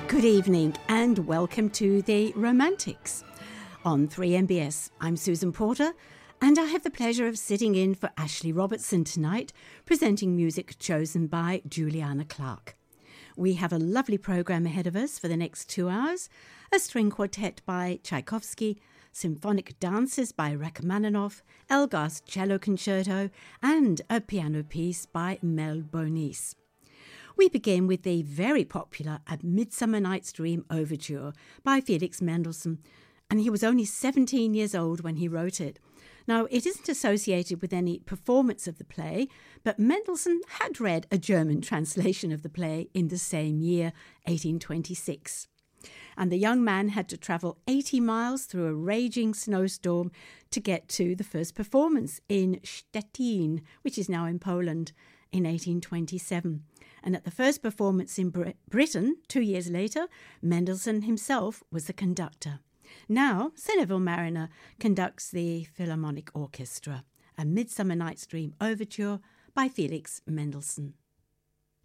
Good evening and welcome to The Romantics on 3MBS. I'm Susan Porter and I have the pleasure of sitting in for Ashley Robertson tonight, presenting music chosen by Juliana Clark. We have a lovely program ahead of us for the next 2 hours, a string quartet by Tchaikovsky, symphonic dances by Rachmaninoff, Elgar's cello concerto and a piano piece by Mel Bonis. We begin with the very popular A Midsummer Night's Dream Overture by Felix Mendelssohn, and he was only 17 years old when he wrote it. Now, it isn't associated with any performance of the play, but Mendelssohn had read a German translation of the play in the same year, 1826. And the young man had to travel 80 miles through a raging snowstorm to get to the first performance in Stettin, which is now in Poland, in 1827. And at the first performance in Britain, 2 years later, Mendelssohn himself was the conductor. Now, Sir Neville Marriner conducts the Philharmonic Orchestra, A Midsummer Night's Dream Overture by Felix Mendelssohn.